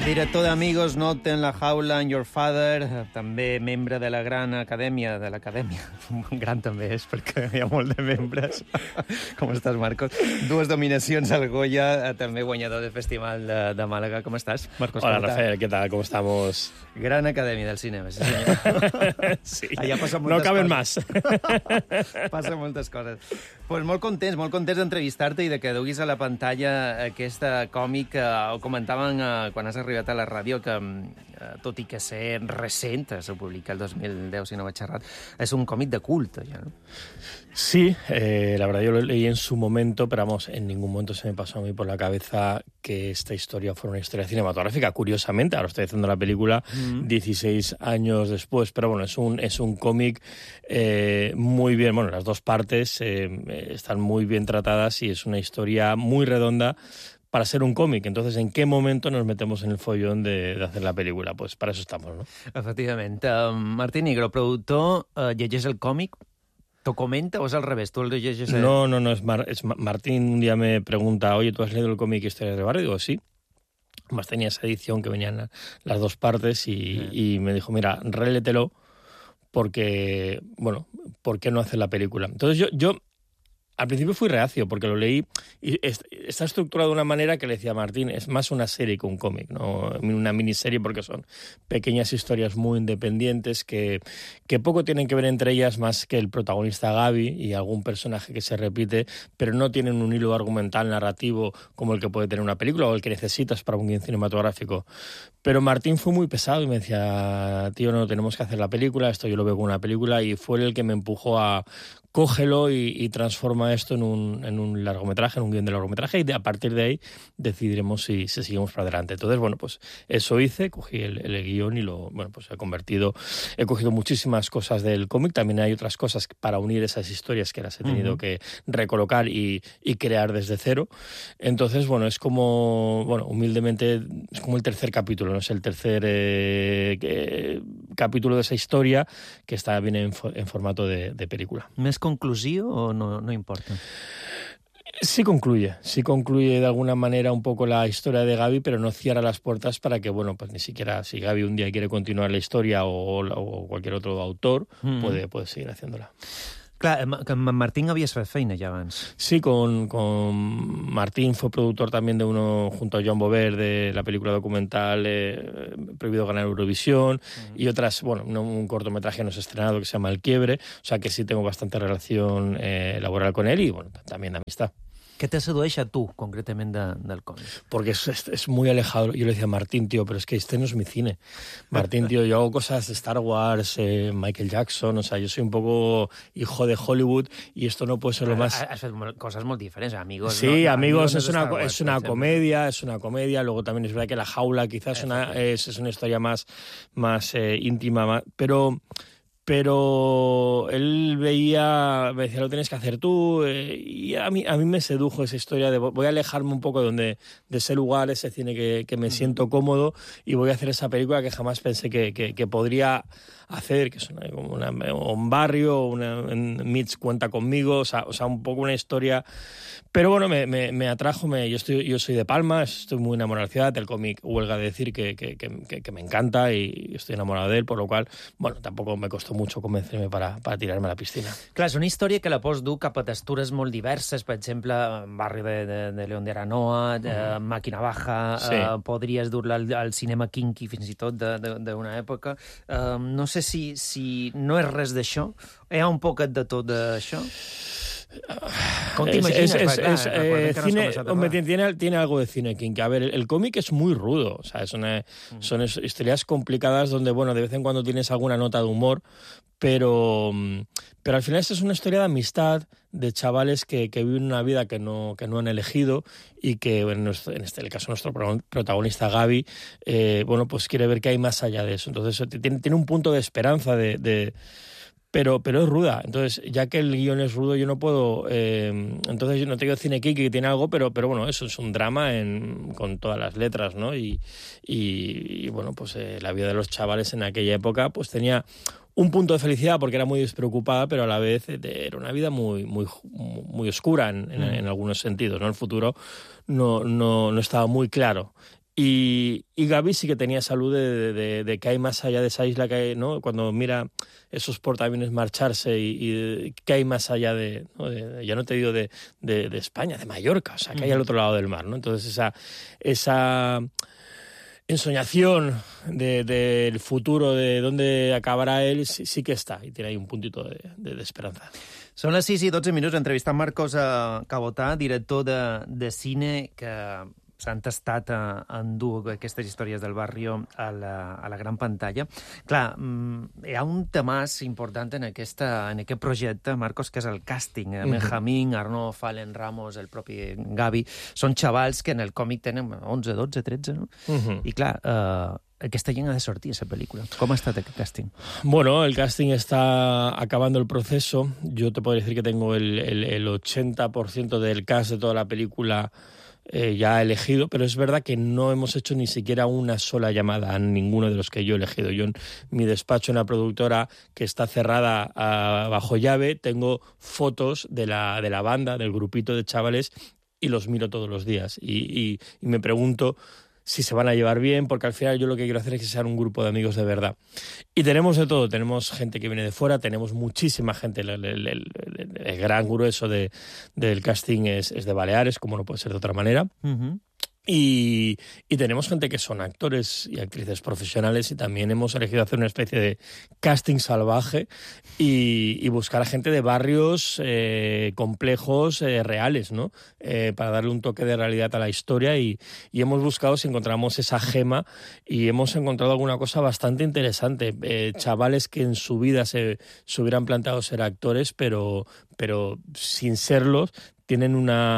Director d'Amigos, Not en la Jaula, and Your Father, també membre de la gran acadèmia, gran també és, perquè hi ha molt de membres. Com estàs, Marcos? 2 dominacions al Goya, també guanyador del Festival de Màlaga. Com estàs, Marcos? Hola, Rafael, ¿qué tal? ¿Cómo estamos? Gran acadèmia del cinema, sí, senyor. Sí, allà passen moltes no caben coses. más. Passen moltes coses. Pues molt contents d'entrevistar-te i de que duguis a la pantalla aquesta còmic que ho comentaven quan has arribat a la ràdio, que tot i que ser recent, se publica el 2010, si no vaig errat, és un còmic de culte, ja, no? Sí, la verdad yo lo leí en su momento, pero vamos, en ningún momento se me pasó a mí por la cabeza que esta historia fuera una historia cinematográfica. Curiosamente, ahora estoy haciendo la película 16 años después, pero bueno, es un cómic muy bien, bueno, las dos partes están muy bien tratadas y es una historia muy redonda para ser un còmic. Entonces, ¿en qué momento nos metemos en el follón de hacer la película? Pues para eso estamos, ¿no? Efectivament. Martín Negro, productor, llegeix el còmic? ¿T'ho comenta o es al revés? ¿Tú el llegeixes? No, Martín un día me pregunta, oye, ¿tú has leído el cómic Historias de Barrio? Digo, sí. Además tenía esa edición que venían las dos partes y me dijo, mira, relételo porque, bueno, ¿por qué no hacer la película? Entonces yo al principio fui reacio porque lo leí y está estructurado de una manera que le decía a Martín, es más una serie que un cómic, no una miniserie, porque son pequeñas historias muy independientes que poco tienen que ver entre ellas más que el protagonista Gaby y algún personaje que se repite, pero no tienen un hilo argumental narrativo como el que puede tener una película o el que necesitas para un guion cinematográfico. Pero Martín fue muy pesado y me decía, tío, no, tenemos que hacer la película, esto yo lo veo como una película, y fue el que me empujó a cógelo y transforma esto en un largometraje, en un guion de largometraje, y a partir de ahí decidiremos si seguimos para adelante. Entonces, bueno, pues eso hice, cogí el guión y he cogido muchísimas cosas del cómic, también hay otras cosas para unir esas historias que las he tenido que recolocar y crear desde cero. Entonces, bueno, es como, bueno, humildemente, es como el tercer capítulo, no es el tercer capítulo de esa historia que viene en formato de película. ¿Més conclusiu o no importa? Sí concluye de alguna manera un poco la historia de Gaby, pero no cierra las puertas para que, bueno, pues ni siquiera si Gaby un día quiere continuar la historia o cualquier otro autor puede seguir haciéndola. Clar, amb Martín havies fet feina ja abans. Sí, con Martín fue productor también de uno junto a Joan Bovert de la película documental Prohibido ganar Eurovisión y otras, bueno, un cortometraje no se ha estrenado que se llama El Quiebre, o sea que sí tengo bastante relación laboral con él y, bueno, también de amistad. Què te sedueix a tu, concretament, del còmic? Porque es muy alejado. Yo le decía a Martín, tío, pero es que este no es mi cine. Martín, tío, yo hago cosas de Star Wars, Michael Jackson, o sea, yo soy un poco hijo de Hollywood y esto no puede ser lo más... Has fet coses molt diferents, Amigos. Sí, no, Amigos es una comedia, luego también es verdad que La Jaula quizás es una historia más íntima, pero él me decía, lo tienes que hacer tú, y a mí me sedujo esa historia de voy a alejarme un poco de ese lugar, ese cine que me siento cómodo, y voy a hacer esa película que jamás pensé que podría hacer, que es como un barrio, Mitch cuenta conmigo, o sea, un poco una historia. Pero bueno, me atrajo, yo soy de Palma, estoy muy enamorado de la ciudad, el cómic huelga de decir que me encanta y estoy enamorado de él, por lo cual, bueno, tampoco me costó mucho convencerme para tirarme a la piscina. Clar, és una història que la pots dur cap a textures molt diverses, per exemple, barri de León de Aranoa, Màquina Baja, podries dur-la al cinema kinky fins i tot d'una època. No sé si no és res d'això, hi ha un poquet de tot d'això? ¿Cómo te imaginas? Tiene algo de cine kinky. A ver, el cómic es muy rudo, o sea, son historias complicadas donde, bueno, de vez en cuando tienes alguna nota de humor, pero al final esta es una historia de amistad, de chavales que viven una vida que no han elegido y que, bueno, en el caso nuestro protagonista Gaby, bueno, pues quiere ver qué hay más allá de eso. Entonces tiene un punto de esperanza pero es ruda. Entonces, ya que el guión es rudo, yo no puedo... entonces, yo no te digo cine kiki que tiene algo, pero bueno, eso es un drama con todas las letras, ¿no? Y bueno, pues la vida de los chavales en aquella época pues tenía un punto de felicidad porque era muy despreocupada, pero a la vez era una vida muy, muy, muy oscura en algunos sentidos, ¿no? El futuro no estaba muy claro. Y Gaby sí que tenía esa luz de que hay más allá de esa isla, que hay, ¿no? Cuando mira esos portaaviones marcharse y que hay más allá ¿no? Ya no te digo de España, de Mallorca, o sea, que hay al otro lado del mar, ¿no? Entonces esa ensoñación del futuro, de dónde acabará él, sí que està, i tiene ahí un puntito de esperanza. Són les 6:12, entrevistant Marcos Cabotà, director de cine, que s'ha entestat a endur aquestes històries del barrio a la gran pantalla. Clar, hi ha un temàs important en aquest projecte, Marcos, que és el càsting. Benjamín, Arnaud, Fallen, Ramos, el propi Gavi, són xavals que en el còmic tenen 11, 12, 13, no? I clar, aquesta gent ha de sortir, esa pel·lícula. ¿Cómo ha estat el casting? Bueno, el casting está acabando el proceso. Yo te puedo decir que tengo el 80% del cast de toda la película ya elegido, pero es verdad que no hemos hecho ni siquiera una sola llamada a ninguno de los que yo he elegido. Yo en mi despacho, en la productora, que está cerrada bajo llave, tengo fotos de la banda, del grupito de chavales, y los miro todos los días. Y me pregunto si se van a llevar bien, porque al final yo lo que quiero hacer es que sean un grupo de amigos de verdad. Y tenemos de todo, tenemos gente que viene de fuera, tenemos muchísima gente, el gran grueso del casting es de Baleares, como no puede ser de otra manera. Y tenemos gente que son actores y actrices profesionales, y también hemos elegido hacer una especie de casting salvaje y buscar a gente de barrios complejos, reales, ¿no? Para darle un toque de realidad a la historia, y hemos buscado si encontramos esa gema, y hemos encontrado alguna cosa bastante interesante. Chavales que en su vida se hubieran planteado ser actores, pero sin serlos, tienen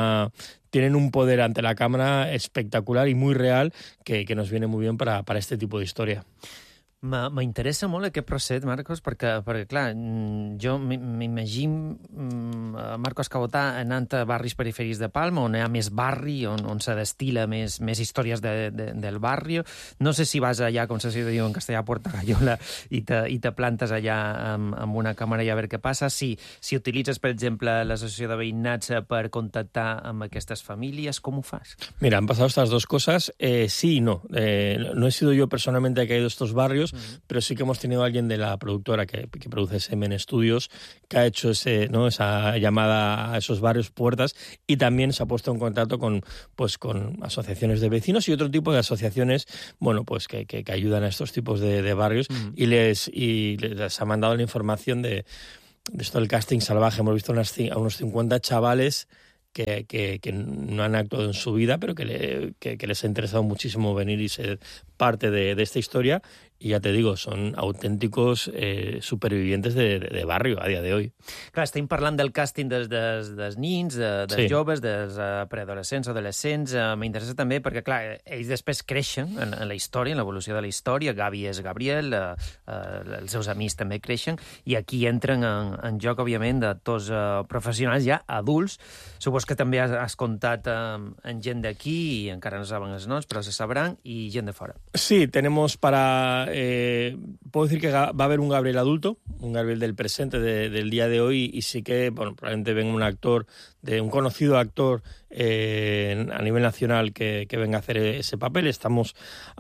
un poder ante la cámara espectacular y muy real que nos viene muy bien para este tipo de historia. M'interessa molt aquest procés, Marcos, perquè clar, jo m'imagino Marcos Cabotà anant a barris periferis de Palma, on hi ha més barri, on se destila més històries del barri. No sé si vas allà, com se diu en castellà, a Puerta Gallola, i te plantes allà amb una càmera i a veure què passa. Si utilitzes, per exemple, l'associació de veïnats per contactar amb aquestes famílies, com ho fas? Mira, han pasado estas dos cosas, sí y no. No he sido yo personalmente el que ha ido a estos barrios, pero sí que hemos tenido a alguien de la productora que produce Semen Studios, que ha hecho esa llamada a esos barrios, puertas, y también se ha puesto en contacto con asociaciones de vecinos y otro tipo de asociaciones, bueno, pues que ayudan a estos tipos de barrios, y les ha mandado la información de esto del casting salvaje. Hemos visto a unos 50 chavales que no han actuado en su vida, pero que les ha interesado muchísimo venir y ser parte de esta historia. Y ya te digo, son auténticos supervivientes de barrio a dia de hoy. Clar, estem parlant del càsting dels nins, dels joves, dels preadolescents, adolescents. M'interessa també perquè, clar, ells després creixen en la història, en l'evolució de la història. Gavi és Gabriel, els seus amics també creixen, i aquí entren en joc, òbviament, d'actors professionals ja adults. Supos que també has comptat amb gent d'aquí, i encara no saben els noms, però se sabran, i gent de fora. Sí, tenemos puedo decir que va a haber un Gabriel adulto, un Gabriel del presente, del día de hoy, y sí que, bueno, probablemente venga un conocido actor a nivel nacional que venga a hacer ese papel. Estamos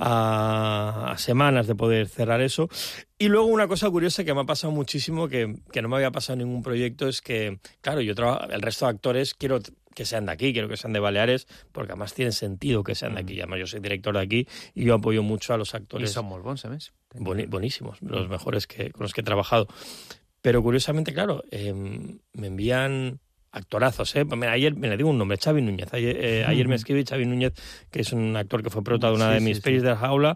a semanas de poder cerrar eso. Y luego una cosa curiosa que me ha pasado muchísimo, que no me había pasado en ningún proyecto, es que, claro, el resto de actores quiero que sean de aquí, quiero que sean de Baleares, porque además tiene sentido que sean de aquí. Además, yo soy director de aquí y yo apoyo mucho a los actores. Y son muy bons, ¿sabes? Buenísimos, los mejores con los que he trabajado. Pero curiosamente, claro, me envían actorazos, Ayer, me le digo un nombre, Xavi Núñez. Ayer me escribe Xavi Núñez, que es un actor que fue prota de una de mis pelis de la jaula,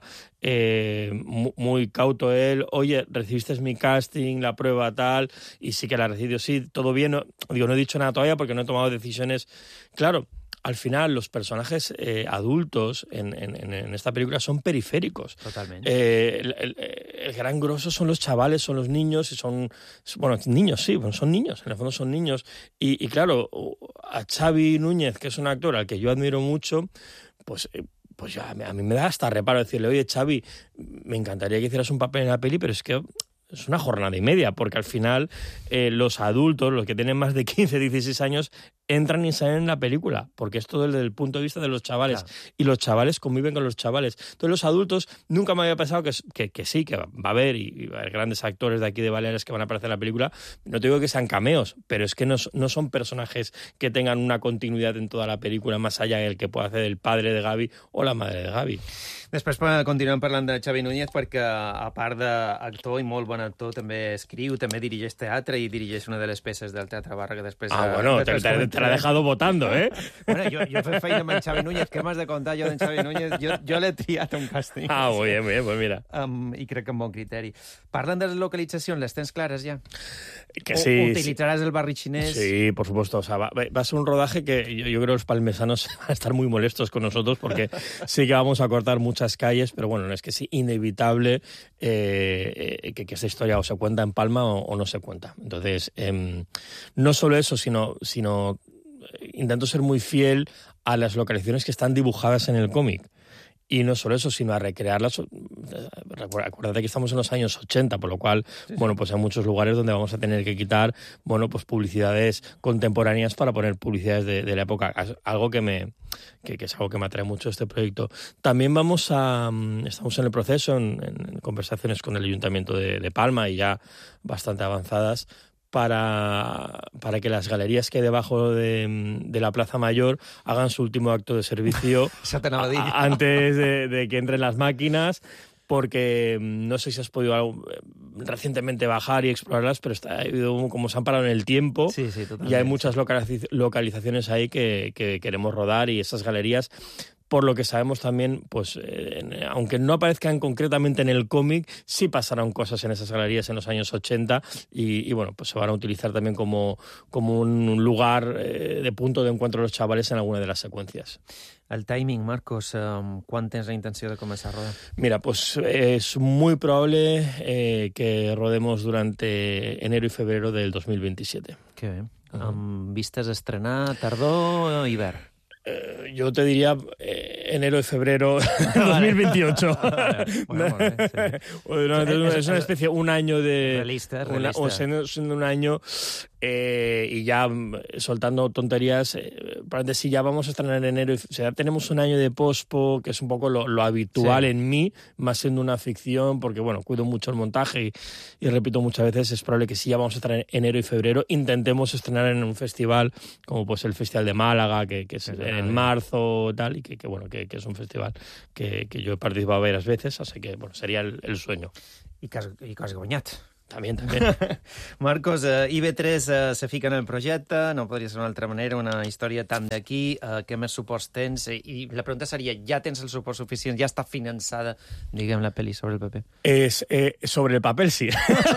muy cauto él. Oye, recibiste mi casting, la prueba tal, y sí que la recibió, sí, todo bien. No he dicho nada todavía porque no he tomado decisiones. Claro, al final los personajes adultos en esta película son periféricos. Totalmente. El gran grosso son los chavales, son los niños, y son niños, sí, son niños, en el fondo son niños. Y claro, a Xavi Núñez, que es un actor al que yo admiro mucho, pues ya a mí me da hasta reparo decirle, oye, Xavi, me encantaría que hicieras un papel en la peli, pero es que es una jornada y media, porque al final los adultos, los que tienen más de 15, 16 años, entran y salen en la película, porque es todo desde el punto de vista de los chavales, claro. y los chavales conviven con los chavales. Entonces los adultos, nunca me había pensado que sí, que va a haber, y va a haber grandes actores de aquí de Baleares que van a aparecer en la película. No te digo que sean cameos, pero es que no son personajes que tengan una continuidad en toda la película, más allá del que pueda hacer el padre de Gavi o la madre de Gavi. Després continuem parlant de Xavi Núñez perquè, a part d'actor i molt bon actor, també escriu, també dirigeix teatre i dirigeix una de les peces del Teatre Barra que després... Bueno, te l'ha dejado votando, ¿eh? Bueno, jo he fet feina amb en Xavi Núñez, què m'has de contar jo d'en Xavi Núñez? Jo l'he triat un càsting. Muy bien, pues mira. I crec que amb bon criteri. Parlen de les localitzacions, les tens clares ja? Que sí. ¿Utilizarás el barri xinés? Sí, por supuesto. O sea, va a ser un rodaje que yo creo que los palmesanos van a estar muy molestos con nosotros porque sí que vamos a cortar muchas calles, pero bueno, es que es inevitable que esta historia o se cuenta en Palma o no se cuenta. Entonces, no solo eso, sino intento ser muy fiel a las localizaciones que están dibujadas en el cómic. Y no solo eso, sino a recrearlas. Acuérdate que estamos en los años 80, por lo cual, bueno, pues hay muchos lugares donde vamos a tener que quitar, bueno, pues publicidades contemporáneas para poner publicidades de la época. Algo que es algo que me atrae mucho este proyecto. También estamos en el proceso, en conversaciones con el Ayuntamiento de Palma y ya bastante avanzadas, para que las galerías que hay debajo de la Plaza Mayor hagan su último acto de servicio antes de que entren las máquinas, porque no sé si has podido recientemente bajar y explorarlas, pero como se han parado en el tiempo, sí, y hay muchas localizaciones ahí que queremos rodar, y esas galerías, por lo que sabemos también, pues aunque no aparezcan concretamente en el cómic, sí pasaron cosas en esas galerías en los años 80 y bueno, pues se van a utilizar también como un lugar de punto de encuentro de los chavales en alguna de las secuencias. El timing, Marcos, ¿cuándo tienes la intención de comenzar a rodar? Mira, pues es muy probable que rodemos durante enero y febrero del 2027. Qué bien. ¿Vistes estrenar tardor o hivern? Yo te diría enero y febrero de 2028. Bueno, sí. Es una especie, un año de... Realista. O siendo un año y ya soltando tonterías, probablemente si ya vamos a estrenar en enero, o sea, tenemos un año de pospo, que es un poco lo habitual en mí, más siendo una ficción, porque bueno, cuido mucho el montaje y repito muchas veces, es probable que si ya vamos a estrenar en enero y febrero, intentemos estrenar en un festival como pues el Festival de Málaga, que es en marzo tal, y que bueno, que es un festival que yo he participado varias veces, así que bueno, sería el sueño. I que has guanyat. También. Marcos, IB3 se fica en el projecte, no podria ser d'una altra manera, una història tant d'aquí, què més suports tens? I la pregunta seria, ja tens el suport suficient, ja està finançada, diguem, la pel·li sobre el paper? Sobre el papel, sí.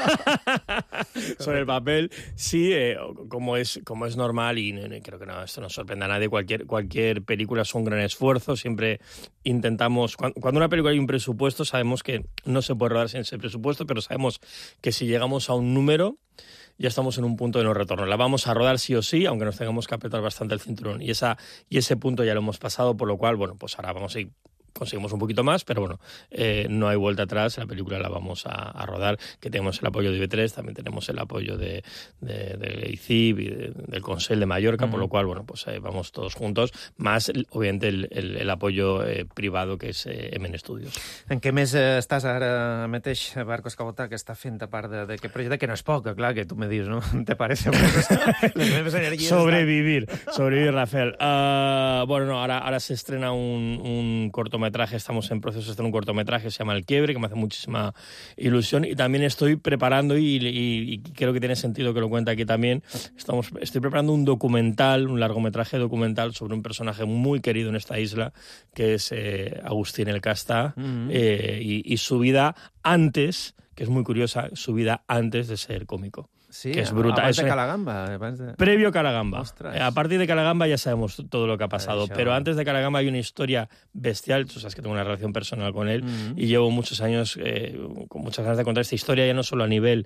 Sobre el papel, sí, como es normal, y creo que no, esto no sorprende a nadie, cualquier película es un gran esfuerzo, siempre intentamos... Cuando una película hay un presupuesto, sabemos que no se puede rodar sin ese presupuesto, pero sabemos que si llegamos a un número, ya estamos en un punto de no retorno. La vamos a rodar sí o sí, aunque nos tengamos que apretar bastante el cinturón. Y ese punto ya lo hemos pasado, por lo cual, bueno, pues ahora vamos a ir... Conseguimos un poquito más, pero bueno, no hay vuelta atrás, la película la vamos a rodar, que tenemos el apoyo de IB3, también tenemos el apoyo de ICIB y del Consell de Mallorca, por lo cual, bueno, pues vamos todos juntos, más, obviamente, el apoyo privado que es MN Studios. En què més estàs ara mateix, Marcos Cabota, que està fent a part d'aquest projecte, que no és poc, clar, que tu me dius, ¿no? ¿Te parece? Les meves energies... Sobrevivir, Rafael. Bueno, no, ahora se estrena un cortometraje, estamos en proceso de hacer un cortometraje, se llama El Quiebre, que me hace muchísima ilusión, y también estoy preparando, y creo que tiene sentido que lo cuente aquí también, estoy preparando un documental, un largometraje documental sobre un personaje muy querido en esta isla, que es Agustín el Casta, y su vida antes, que es muy curiosa, su vida antes de ser cómico. Sí, que es brutal. Abans de Calagamba. Previo a Calagamba. Ostras. A partir de Calagamba ya sabemos todo lo que ha pasado, Això. pero antes de Calagamba hay una historia bestial. Tú sabes que tengo una relación personal con él y llevo muchos años con muchas ganas de contar esta historia, ya no solo a nivel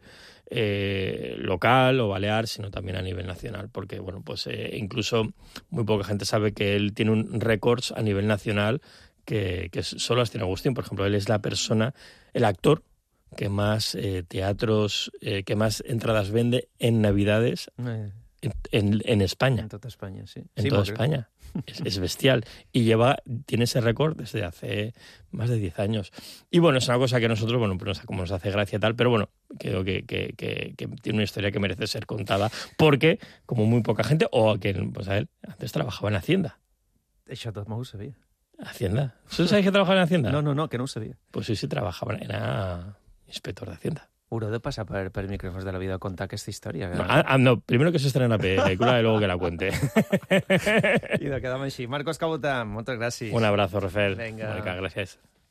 local o balear, sino también a nivel nacional, porque bueno, pues incluso muy poca gente sabe que él tiene un récord a nivel nacional que solo Agustín Agustín. Por ejemplo, él es el actor que más teatros, que más entradas vende en Navidades en España. En toda España, sí. En toda España. Es bestial. Y tiene ese récord desde hace más de 10 años. Y bueno, es una cosa que nosotros, bueno, pues como nos hace gracia y tal, pero bueno, creo que tiene una historia que merece ser contada, porque, como muy poca gente, o que, pues a él, antes trabajaba en Hacienda. Això tot m'ho sabia. ¿Hacienda? ¿Tú sabes que trabajaba en Hacienda? No, que no ho sabia. Pues sí, trabajaba, era inspector de Hacienda. Haureu de passar per micròfons de la vida a contar aquesta història. No, primero que se estrena la película y luego que la cuente. I de quedar així. Marcos Cabotà, moltes gràcies. Un abrazo, Rafael. Venga. Mónica, gracias.